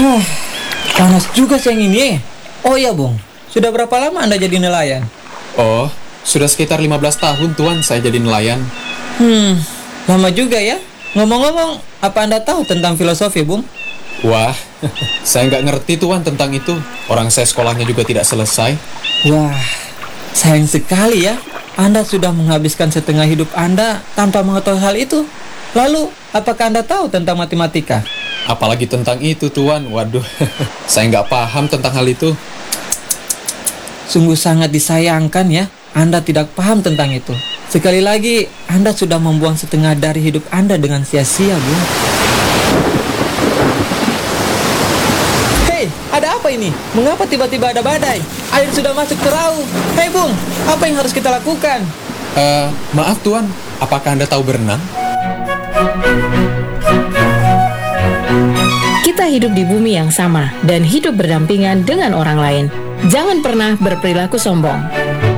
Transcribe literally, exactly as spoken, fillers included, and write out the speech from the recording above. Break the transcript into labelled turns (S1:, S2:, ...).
S1: Hah, panas juga siang ini. Oh iya, Bung. Sudah berapa lama Anda jadi nelayan?
S2: Oh, sudah sekitar lima belas tahun Tuan saya jadi nelayan.
S1: Hmm, lama juga ya. Ngomong-ngomong, apa Anda tahu tentang filosofi, Bung?
S2: Wah, saya nggak ngerti Tuan tentang itu. Orang saya sekolahnya juga tidak selesai.
S1: Wah, sayang sekali ya. Anda sudah menghabiskan setengah hidup Anda tanpa mengetahui hal itu. Lalu, apakah Anda tahu tentang matematika?
S2: Apalagi tentang itu Tuan. Waduh, saya nggak paham tentang hal itu.
S1: Sungguh sangat disayangkan ya, Anda tidak paham tentang itu. Sekali lagi, Anda sudah membuang setengah dari hidup Anda dengan sia-sia, Bung. Hei, ada apa ini? Mengapa tiba-tiba ada badai? Air sudah masuk perahu. Hei, Bung, apa yang harus kita lakukan?
S2: Eh, maaf Tuan, apakah Anda tahu berenang?
S3: Kita hidup di bumi yang sama dan hidup berdampingan dengan orang lain. Jangan pernah berperilaku sombong.